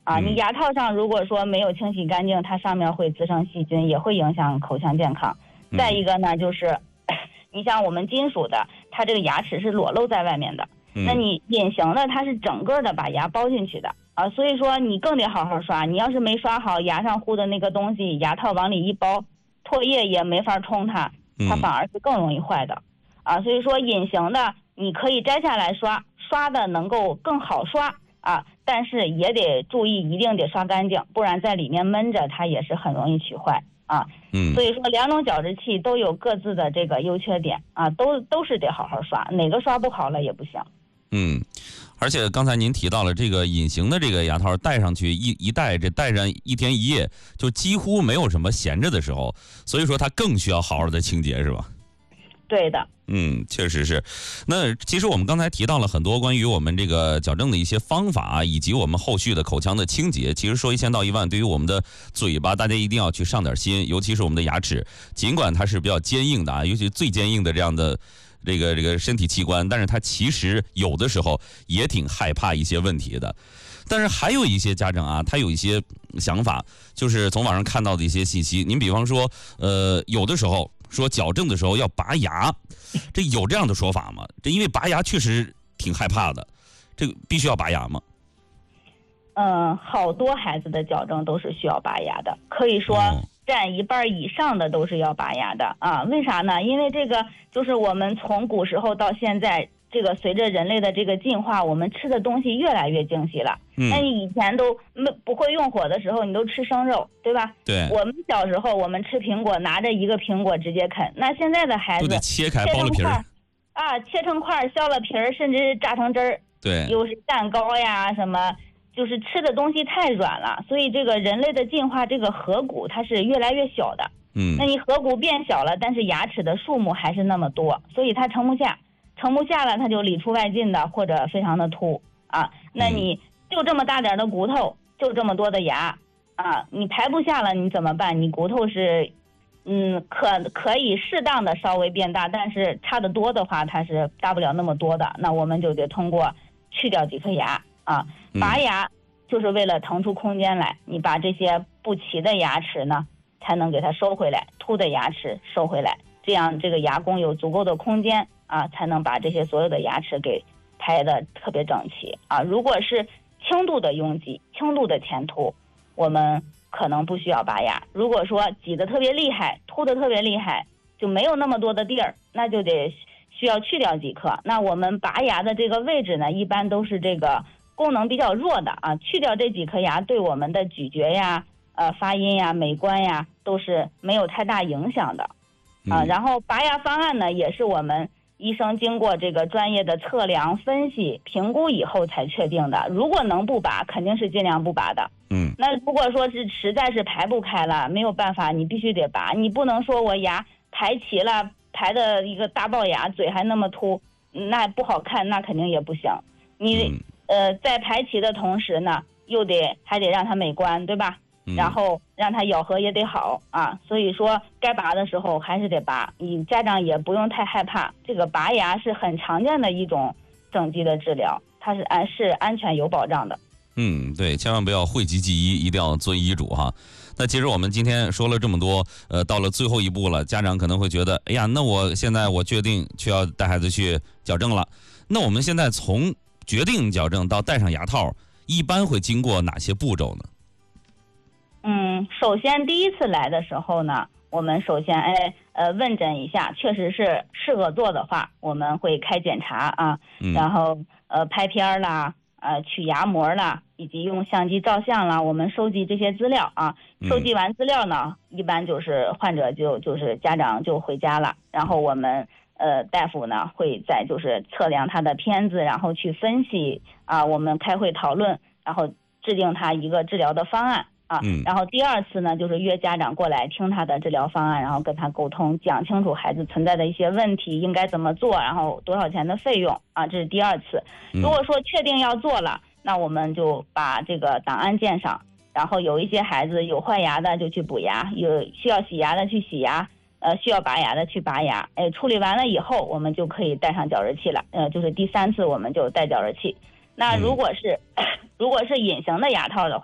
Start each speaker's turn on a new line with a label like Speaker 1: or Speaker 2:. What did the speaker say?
Speaker 1: 你牙套上如果说没有清洗干净，它上面会滋生细菌，也会影响口腔健康。再一个呢，就是你像我们金属的，它这个牙齿是裸露在外面的，那你隐形的它是整个的把牙包进去的所以说你更得好好刷。你要是没刷好，牙上糊的那个东西，牙套往里一包，唾液也没法冲它，它反而是更容易坏的所以说隐形的你可以摘下来刷，刷的能够更好刷但是也得注意，一定得刷干净，不然在里面闷着，它也是很容易取坏所以说两种矫治器都有各自的这个优缺点都是得好好刷，哪个刷不好了也不行。
Speaker 2: 而且刚才您提到了这个隐形的这个牙套戴上去一戴，这戴上一天一夜就几乎没有什么闲着的时候，所以说它更需要好好的清洁，是吧？
Speaker 1: 对的。
Speaker 2: 确实是。那其实我们刚才提到了很多关于我们这个矫正的一些方法以及我们后续的口腔的清洁。其实说一千道一万，对于我们的嘴巴，大家一定要去上点心，尤其是我们的牙齿，尽管它是比较坚硬的尤其最坚硬的这样的这个身体器官，但是它其实有的时候也挺害怕一些问题的。但是还有一些家长他有一些想法，就是从网上看到的一些信息。您比方说，有的时候说矫正的时候要拔牙，这有这样的说法吗？这因为拔牙确实挺害怕的，这个必须要拔牙吗？
Speaker 1: 好多孩子的矫正都是需要拔牙的，可以说占一半以上的都是要拔牙的为啥呢？因为这个就是我们从古时候到现在，这个随着人类的这个进化，我们吃的东西越来越精细了。那你以前都不会用火的时候，你都吃生肉，对吧？
Speaker 2: 对。
Speaker 1: 我们小时候我们吃苹果，拿着一个苹果直接啃。那现在的孩子
Speaker 2: 都得切开剥了皮儿
Speaker 1: 切成块削了皮儿，甚至榨成汁儿。
Speaker 2: 对。
Speaker 1: 又是蛋糕呀什么，就是吃的东西太软了，所以这个人类的进化，这个颌骨它是越来越小的。那你颌骨变小了，但是牙齿的数目还是那么多，所以它盛不下了，它就里出外进的，或者非常的凸那你就这么大点的骨头，就这么多的牙你排不下了，你怎么办？你骨头是可以适当的稍微变大，但是差得多的话，它是大不了那么多的。那我们就得通过去掉几颗牙拔牙就是为了腾出空间来，你把这些不齐的牙齿呢，才能给它收回来，凸的牙齿收回来，这样这个牙弓有足够的空间才能把这些所有的牙齿给排得特别整齐如果是轻度的拥挤、轻度的前凸，我们可能不需要拔牙。如果说挤得特别厉害、凸得特别厉害，就没有那么多的地儿，那就得需要去掉几颗。那我们拔牙的这个位置呢，一般都是这个功能比较弱的去掉这几颗牙，对我们的咀嚼呀、发音呀、美观呀，都是没有太大影响的然后拔牙方案呢，也是我们医生经过这个专业的测量、分析、评估以后才确定的。如果能不拔，肯定是尽量不拔的。那如果说是实在是排不开了，没有办法，你必须得拔。你不能说我牙排齐了，排的一个大龅牙，嘴还那么凸，那不好看，那肯定也不行。你在排齐的同时呢，还得让它美观，对吧？然后让它咬合也得好所以说该拔的时候还是得拔。你家长也不用太害怕，这个拔牙是很常见的一种整肌的治疗，它是安全有保障的。
Speaker 2: 对，千万不要讳疾忌医，一定要遵医嘱哈。那其实我们今天说了这么多，到了最后一步了，家长可能会觉得，哎呀，那我现在决定就要带孩子去矫正了。那我们现在从决定矫正到戴上牙套，一般会经过哪些步骤呢？
Speaker 1: 首先第一次来的时候呢，我们首先问诊一下，确实是适合做的话，我们会开检查然后拍片啦，取牙模啦，以及用相机照相啦，我们收集这些资料收集完资料呢，一般就是患者就是家长就回家了，然后我们大夫呢会再就是测量他的片子，然后去分析我们开会讨论，然后制定他一个治疗的方案然后第二次呢，就是约家长过来听他的治疗方案，然后跟他沟通，讲清楚孩子存在的一些问题应该怎么做，然后多少钱的费用这是第二次。如果说确定要做了，那我们就把这个档案建上，然后有一些孩子有坏牙的就去补牙，有需要洗牙的去洗牙，需要拔牙的去拔牙。处理完了以后，我们就可以戴上矫治器了。就是第三次我们就戴矫治器。那如果是隐形的牙套的话，